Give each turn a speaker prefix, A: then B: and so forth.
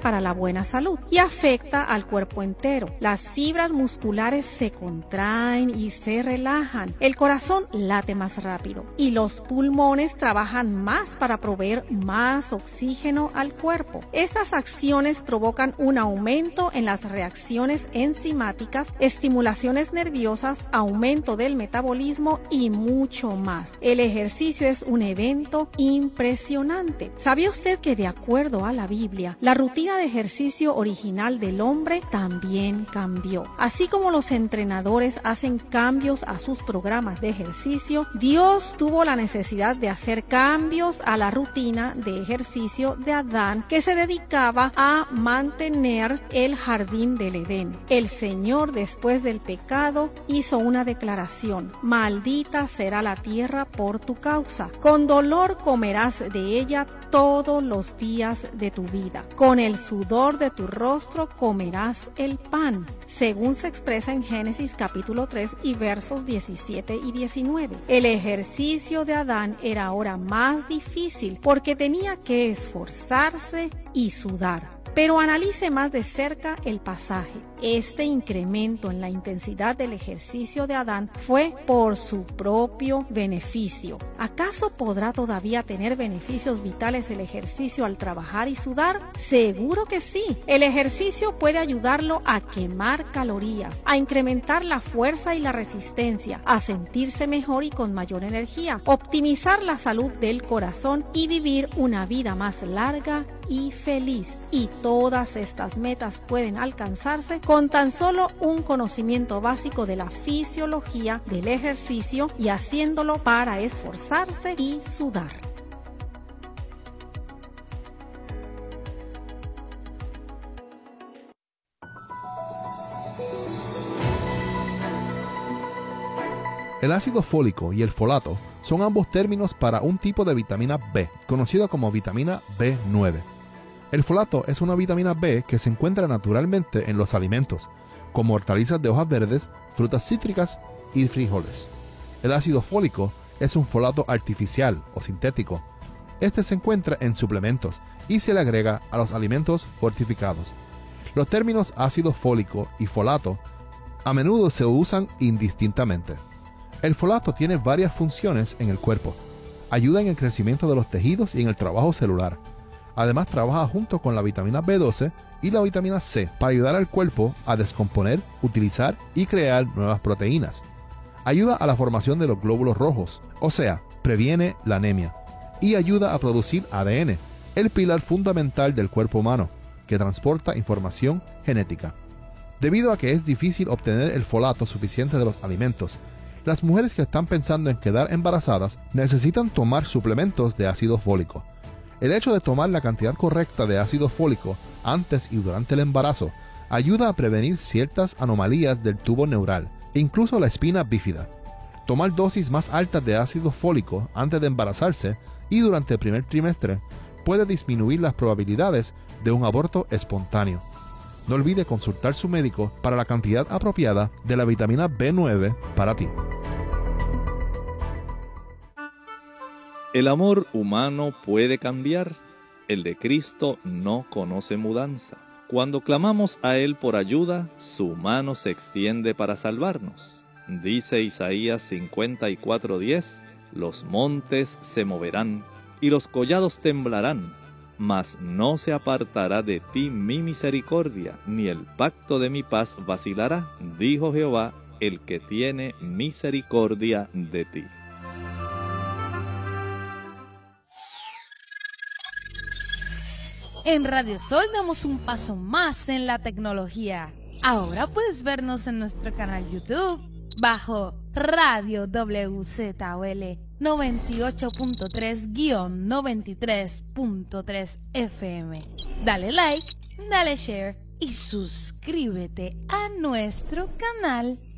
A: para la buena salud y afecta al cuerpo entero. Las fibras musculares se contraen y se relajan. El corazón late más rápido y los pulmones trabajan más para proveer más oxígeno al cuerpo. Estas acciones provocan un aumento en las reacciones enzimáticas, estimulaciones nerviosas, aumento del metabolismo y mucho más. El ejercicio es un evento impresionante. ¿Sabía usted que de acuerdo a la Biblia, la rutina de ejercicio original del hombre también cambió? Así como los entrenadores hacen cambios a sus programas de ejercicio, Dios tuvo la necesidad de hacer cambios a la rutina de ejercicio de Adán, que se dedicaba a mantener el jardín del Edén. El Señor, después del pecado, hizo una declaración: maldita será la tierra por tu causa. Con dolor comerás de ella todos los días de tu vida. Con el sudor de tu rostro comerás el pan, según se expresa en Génesis capítulo 3 y versos 17 y 19. El ejercicio de Adán era ahora más difícil porque tenía que esforzarse y sudar. Pero analice más de cerca el pasaje. Este incremento en la intensidad del ejercicio de Adán fue por su propio beneficio. ¿Acaso podrá todavía tener beneficios vitales el ejercicio al trabajar y sudar? Seguro que sí. El ejercicio puede ayudarlo a quemar calorías, a incrementar la fuerza y la resistencia, a sentirse mejor y con mayor energía, optimizar la salud del corazón y vivir una vida más larga y feliz. Y todas estas metas pueden alcanzarse con tan solo un conocimiento básico de la fisiología del ejercicio y haciéndolo para esforzarse y sudar.
B: El ácido fólico y el folato son ambos términos para un tipo de vitamina B, conocido como vitamina B9. El folato es una vitamina B que se encuentra naturalmente en los alimentos, como hortalizas de hojas verdes, frutas cítricas y frijoles. El ácido fólico es un folato artificial o sintético. Este se encuentra en suplementos y se le agrega a los alimentos fortificados. Los términos ácido fólico y folato a menudo se usan indistintamente. El folato tiene varias funciones en el cuerpo. Ayuda en el crecimiento de los tejidos y en el trabajo celular. Además, trabaja junto con la vitamina B12 y la vitamina C para ayudar al cuerpo a descomponer, utilizar y crear nuevas proteínas. Ayuda a la formación de los glóbulos rojos, o sea, previene la anemia. Y ayuda a producir ADN, el pilar fundamental del cuerpo humano, que transporta información genética. Debido a que es difícil obtener el folato suficiente de los alimentos, las mujeres que están pensando en quedar embarazadas necesitan tomar suplementos de ácido fólico. El hecho de tomar la cantidad correcta de ácido fólico antes y durante el embarazo ayuda a prevenir ciertas anomalías del tubo neural e incluso la espina bífida. Tomar dosis más altas de ácido fólico antes de embarazarse y durante el primer trimestre puede disminuir las probabilidades de un aborto espontáneo. No olvide consultar a su médico para la cantidad apropiada de la vitamina B9 para ti.
C: El amor humano puede cambiar. El de Cristo no conoce mudanza. Cuando clamamos a Él por ayuda, su mano se extiende para salvarnos. Dice Isaías 54:10, los montes se moverán y los collados temblarán, mas no se apartará de ti mi misericordia, ni el pacto de mi paz vacilará, dijo Jehová, el que tiene misericordia de ti.
D: En Radio Sol damos un paso más en la tecnología. Ahora puedes vernos en nuestro canal YouTube bajo Radio WZOL 98.3-93.3 FM. Dale like, dale share y suscríbete a nuestro canal.